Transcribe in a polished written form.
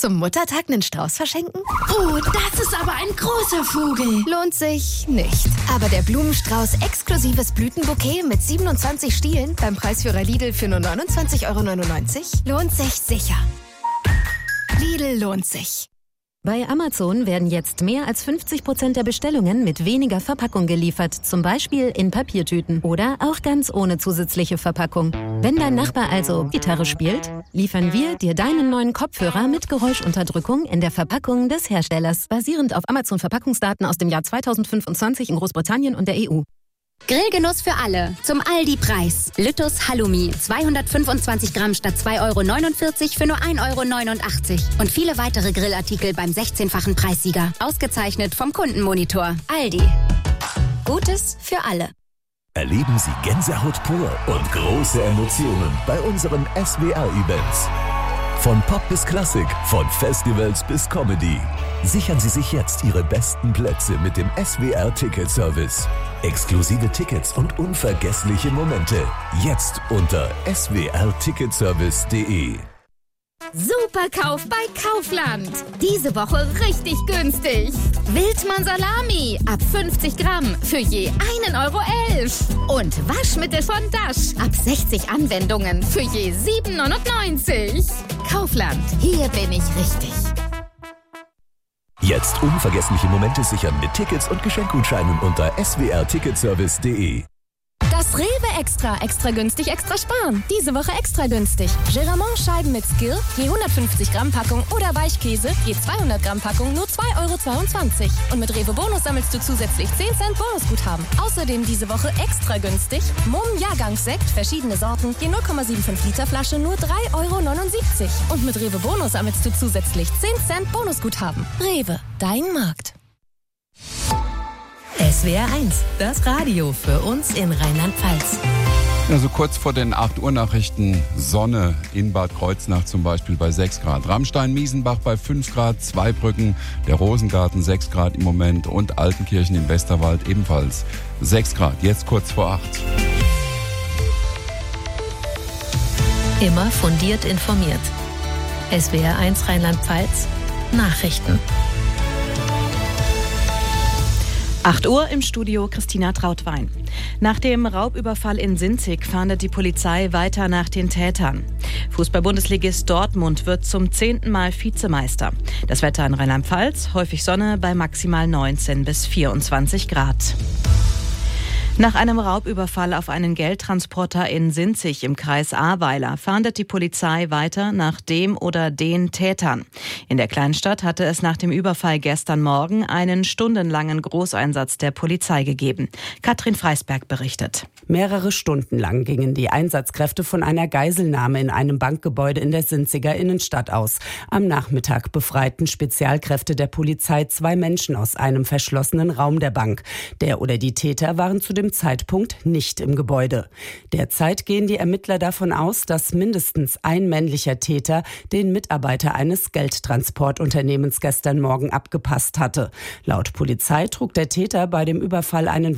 Zum Muttertag einen Strauß verschenken? Oh, das ist aber ein großer Vogel. Lohnt sich nicht. Aber der Blumenstrauß exklusives Blütenbouquet mit 27 Stielen beim Preisführer Lidl für nur 29,99 € lohnt sich sicher. Lidl lohnt sich. Bei Amazon werden jetzt mehr als 50% der Bestellungen mit weniger Verpackung geliefert, zum Beispiel in Papiertüten oder auch ganz ohne zusätzliche Verpackung. Wenn dein Nachbar also Gitarre spielt, liefern wir dir deinen neuen Kopfhörer mit Geräuschunterdrückung in der Verpackung des Herstellers, basierend auf Amazon-Verpackungsdaten aus dem Jahr 2025 in Großbritannien und der EU. Grillgenuss für alle. Zum Aldi-Preis. Lüttus Halloumi. 225 Gramm statt 2,49 € für nur 1,89 € Und viele weitere Grillartikel beim 16-fachen Preissieger. Ausgezeichnet vom Kundenmonitor. Aldi. Gutes für alle. Erleben Sie Gänsehaut pur und große Emotionen bei unseren SWR-Events. Von Pop bis Klassik, von Festivals bis Comedy. Sichern Sie sich jetzt Ihre besten Plätze mit dem SWR-Ticket-Service. Exklusive Tickets und unvergessliche Momente. Jetzt unter swrticketservice.de. Superkauf bei Kaufland. Diese Woche richtig günstig. Wildmann Salami ab 50 Gramm für je 1,11 € Und Waschmittel von Dash ab 60 Anwendungen für je 7,99 €. Kaufland, hier bin ich richtig. Jetzt unvergessliche Momente sichern mit Tickets und Geschenkgutscheinen unter swrticketservice.de. Das Rewe Extra günstig, extra sparen. Diese Woche extra günstig. Geramont-Scheiben mit Skill, je 150 Gramm Packung oder Weichkäse, je 200 Gramm Packung, nur 2,22 € Und mit Rewe Bonus sammelst du zusätzlich 10 Cent Bonusguthaben. Außerdem diese Woche extra günstig. Mumm Jahrgangssekt, verschiedene Sorten, je 0,75 Liter Flasche, nur 3,79 € Und mit Rewe Bonus sammelst du zusätzlich 10 Cent Bonusguthaben. Rewe, dein Markt. SWR 1, das Radio für uns in Rheinland-Pfalz. Ja, so kurz vor den 8 Uhr Nachrichten Sonne in Bad Kreuznach zum Beispiel bei 6 Grad. Ramstein-Miesenbach bei 5 Grad, Zweibrücken, der Rosengarten 6 Grad im Moment und Altenkirchen im Westerwald ebenfalls 6 Grad, jetzt kurz vor 8. Immer fundiert informiert. SWR 1 Rheinland-Pfalz, Nachrichten. 8 Uhr im Studio Christina Trautwein. Nach dem Raubüberfall in Sinzig fahndet die Polizei weiter nach den Tätern. Fußball-Bundesligist Dortmund wird zum 10. Mal Vizemeister. Das Wetter in Rheinland-Pfalz, häufig Sonne bei maximal 19 bis 24 Grad. Nach einem Raubüberfall auf einen Geldtransporter in Sinzig im Kreis Ahrweiler fahndet die Polizei weiter nach dem oder den Tätern. In der Kleinstadt hatte es nach dem Überfall gestern Morgen einen stundenlangen Großeinsatz der Polizei gegeben. Katrin Freisberg berichtet. Mehrere Stunden lang gingen die Einsatzkräfte von einer Geiselnahme in einem Bankgebäude in der Sinziger Innenstadt aus. Am Nachmittag befreiten Spezialkräfte der Polizei 2 Menschen aus einem verschlossenen Raum der Bank. Der oder die Täter waren zu dem Zeitpunkt nicht im Gebäude. Derzeit gehen die Ermittler davon aus, dass mindestens ein männlicher Täter den Mitarbeiter eines Geldtransportunternehmens gestern Morgen abgepasst hatte. Laut Polizei trug der Täter bei dem Überfall einen